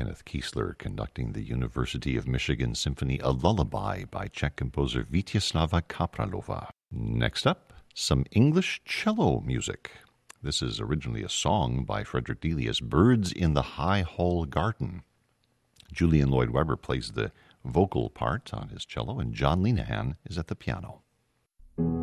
Kenneth Kiesler conducting the University of Michigan Symphony A Lullaby by Czech composer Vítězslava Kapralova. Next up, some English cello music. This is originally a song by Frederick Delius, Birds in the High Hall Garden. Julian Lloyd Webber plays the vocal part on his cello, and John Linehan is at the piano.